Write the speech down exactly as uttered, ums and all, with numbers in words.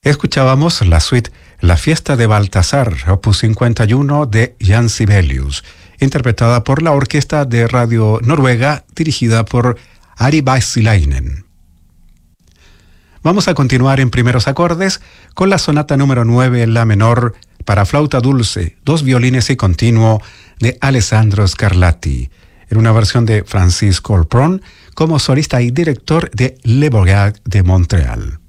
Escuchábamos la suite La Fiesta de Baltasar, opus cincuenta y uno de Jan Sibelius, interpretada por la Orquesta de Radio Noruega, dirigida por Ari Väisäläinen. Vamos a continuar en primeros acordes con la sonata número nueve en la menor para flauta dulce, dos violines y continuo de Alessandro Scarlatti, en una versión de Francis Colpron como solista y director de Le Bourgade de Montreal.